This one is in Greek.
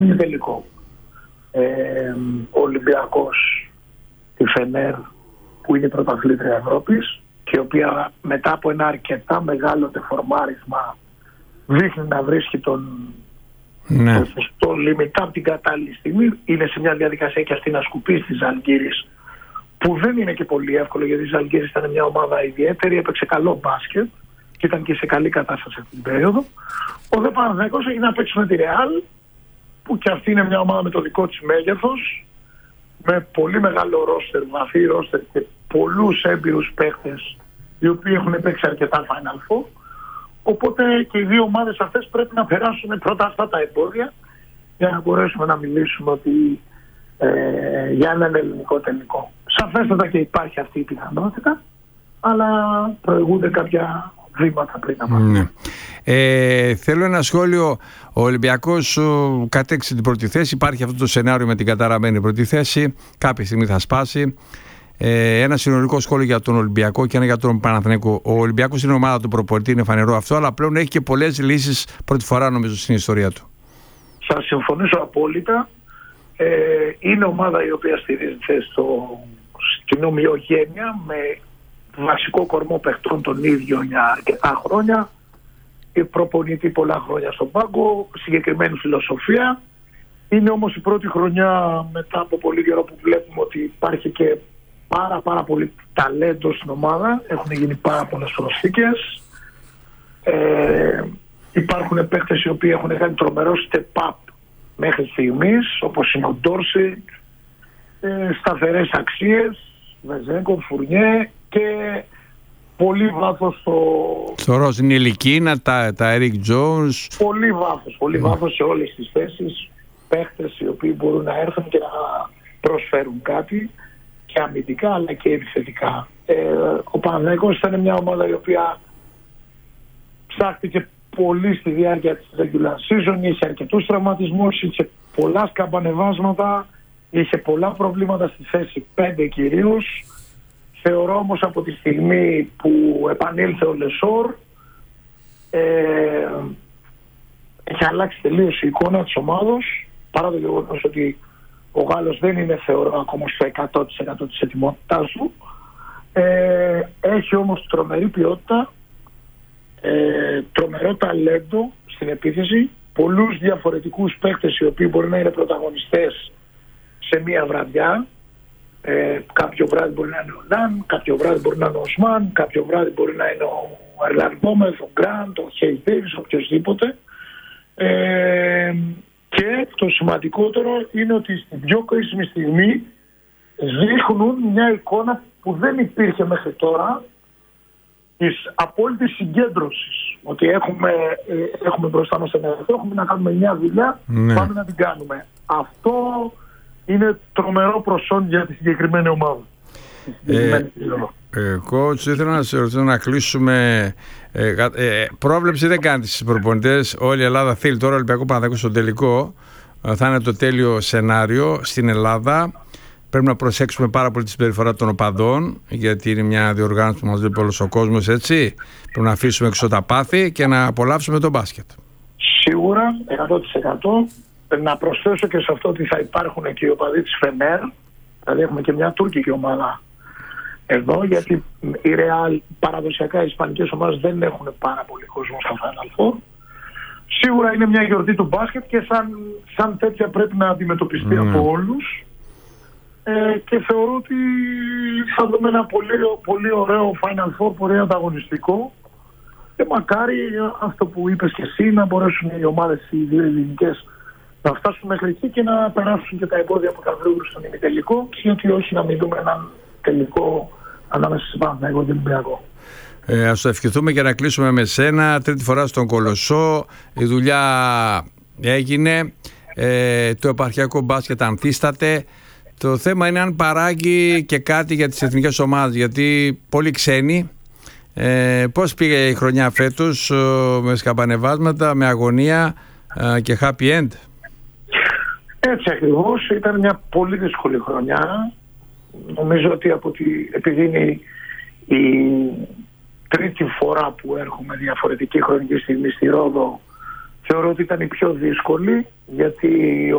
είναι τελικό. Ο Ολυμπιακός, τη Φενέρ, που είναι πρωταθλήτρια Ευρώπης και η οποία μετά από ένα αρκετά μεγάλο τεφορμάρισμα δείχνει να βρίσκει τον σωστό λιμιτά από την κατάλληλη στιγμή. Είναι σε μια διαδικασία και αυτή να σκουπίσει τη Ζαλγκίρις, που δεν είναι και πολύ εύκολο, γιατί η Ζαλγκίρις ήταν μια ομάδα ιδιαίτερη, έπαιξε καλό μπάσκετ και ήταν και σε καλή κατάσταση αυτή την περίοδο. Ο δε Παναθηναϊκός έχει να παίξει με τη Ρεάλ, που και αυτή είναι μια ομάδα με το δικό της μέγεθος, με πολύ μεγάλο ρόστερ, βαθύ ρόστερ και πολλούς έμπειρους παίχτες οι οποίοι έχουν παίξει αρκετά Final Four. Οπότε και οι δύο ομάδες αυτές πρέπει να περάσουν πρώτα αυτά τα εμπόδια για να μπορέσουμε να μιλήσουμε ότι, για έναν ελληνικό τελικό. Σαφέστατα και υπάρχει αυτή η πιθανότητα, αλλά προηγούνται κάποια βήματα πριν να πάμε. Θέλω ένα σχόλιο. Ο Ολυμπιακός κατέξει την πρώτη θέση. Υπάρχει αυτό το σενάριο με την καταραμένη πρώτη θέση. Κάποια στιγμή θα σπάσει. Ένα συνολικό σχόλιο για τον Ολυμπιακό και ένα για τον Παναθηναϊκό. Ο Ολυμπιακός είναι ομάδα του προπονητή, είναι φανερό αυτό, αλλά πλέον έχει και πολλές λύσεις πρώτη φορά, νομίζω, στην ιστορία του. Θα συμφωνήσω απόλυτα. Είναι ομάδα η οποία στηρίζεται στην ομοιογένεια, με βασικό κορμό παιχτών τον ίδιο για αρκετά χρόνια. Προπονητή πολλά χρόνια στον πάγκο, συγκεκριμένη φιλοσοφία. Είναι όμως η πρώτη χρονιά μετά από πολύ καιρό που βλέπουμε ότι υπάρχει και πάρα πολύ ταλέντο στην ομάδα. Έχουν γίνει πάρα πολλές προσθήκες. Υπάρχουν παίκτες οι οποίοι έχουν κάνει τρομερό step up μέχρι στιγμής, όπως είναι ο Ντόρσιτ, σταθερές αξίες, Βεζέγκο, Φουρνιέ και πολύ βάθος στο Ροζ Νιλικίνα, τα Eric Jones. Πολύ βάθος σε όλες τις θέσεις. Παίχτες οι οποίοι μπορούν να έρθουν και να προσφέρουν κάτι και αμυντικά αλλά και επιθετικά. Ο Παναθηναϊκός ήταν μια ομάδα η οποία ψάχτηκε πολύ στη διάρκεια της regular season, είχε αρκετούς τραυματισμούς, είχε πολλά σκαμπανεβάσματα, είχε πολλά προβλήματα στη θέση 5 κυρίως. Θεωρώ όμως από τη στιγμή που επανήλθε ο Λεσόρ, έχει αλλάξει τελείως η εικόνα της ομάδος, παρά το γεγονός ότι ο Γάλλος δεν είναι, θεωρώ, ακόμα στο 100% της ετοιμότητάς του. Έχει όμως τρομερή ποιότητα, τρομερό ταλέντο στην επίθεση, πολλούς διαφορετικούς παίκτες οι οποίοι μπορεί να είναι πρωταγωνιστές σε μία βραδιά. Κάποιο βράδυ μπορεί να είναι ο Ναν, κάποιο βράδυ μπορεί να είναι ο Οσμάν, κάποιο βράδυ μπορεί να είναι ο Ερλάν Γκόμεθ, ο Γκραντ, ο Χέις Ντέιβις, οποιοσδήποτε. Και το σημαντικότερο είναι ότι στην πιο κρίσιμη στιγμή δείχνουν μια εικόνα που δεν υπήρχε μέχρι τώρα, της απόλυτης συγκέντρωσης. Ότι έχουμε μπροστά μας ένα εαυτό, έχουμε να κάνουμε μια δουλειά, πάμε να την κάνουμε. Αυτό είναι τρομερό προσόν για τη συγκεκριμένη ομάδα. Coach, ήθελα να σε ρωτήσω να κλείσουμε. Πρόβλεψη δεν κάνετε στις προπονητές. Όλη η Ελλάδα θέλει τώρα Ολυμπιακό Παναθηναϊκό στο τελικό. Θα είναι το τέλειο σενάριο στην Ελλάδα. Πρέπει να προσέξουμε πάρα πολύ τη συμπεριφορά των οπαδών, γιατί είναι μια διοργάνωση που μας βλέπει όλος ο κόσμος, έτσι. Πρέπει να αφήσουμε έξω τα πάθη και να απολαύσουμε το μπάσκετ. Σίγουρα, 100%. Να προσθέσω και σε αυτό ότι θα υπάρχουν και οι οπαδοί της Φενέρ. Δηλαδή έχουμε και μια τουρκική ομάδα εδώ, γιατί η Ρεάλ, παραδοσιακά οι ισπανικές ομάδες δεν έχουν πάρα πολύ κόσμο στα Final Four. Σίγουρα είναι μια γιορτή του μπάσκετ και σαν τέτοια πρέπει να αντιμετωπιστεί από όλους. Και θεωρώ ότι θα δούμε ένα πολύ ωραίο Final Four, πολύ ανταγωνιστικό, και μακάρι αυτό που είπες και εσύ, να μπορέσουν οι ομάδες οι δύο ελληνικές να φτάσουν μέχρι εκεί και να περάσουν και τα εμπόδια που θα βρουν στον ημιτελικό, και ότι όχι να μιλούμε έναν τελικό ανάμεσα σε Παναθηναϊκό και Ολυμπιακό. Ας το ευχηθούμε και να κλείσουμε με σένα. Τρίτη φορά στον Κολοσσό, η δουλειά έγινε, το επαρχιακό μπάσκετ ανθίσταται. Το θέμα είναι αν παράγει και κάτι για τις εθνικές ομάδες, γιατί πολλοί ξένοι. Πώς πήγε η χρονιά φέτος, με σκαμπανεβάσματα, με αγωνία και happy end? Έτσι ακριβώς, ήταν μια πολύ δύσκολη χρονιά. Νομίζω ότι επειδή είναι η τρίτη φορά που έρχομαι διαφορετική χρονική στιγμή στη Ρόδο, θεωρώ ότι ήταν η πιο δύσκολη, γιατί